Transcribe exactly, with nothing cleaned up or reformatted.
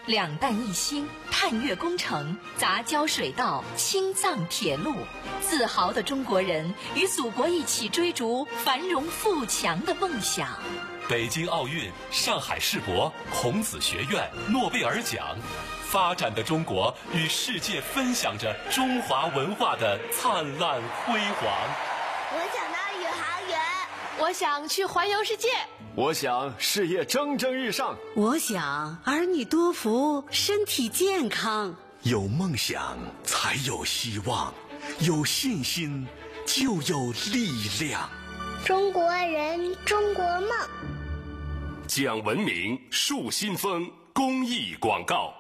两弹一星、探月工程、杂交水稻、青藏铁路，自豪的中国人与祖国一起追逐繁荣富强的梦想。 北京奥运、上海世博、孔子学院、诺贝尔奖，发展的中国与世界分享着中华文化的灿烂辉煌。 我想当宇航员， 我想去环游世界， 我想事业蒸蒸日上， 我想儿女多福，身体健康。 有梦想才有希望，有信心就有力量。 中国人，中国梦。 讲文明，树新风公益广告。